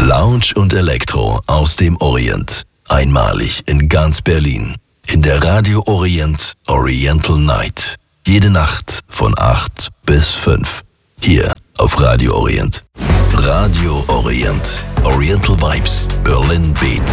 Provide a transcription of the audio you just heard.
Lounge und Elektro aus dem Orient. Einmalig in ganz Berlin. In der Radio Orient Oriental Night. Jede Nacht von 8 bis 5. Hier auf Radio Orient. Radio Orient. Oriental Vibes. Berlin Beats.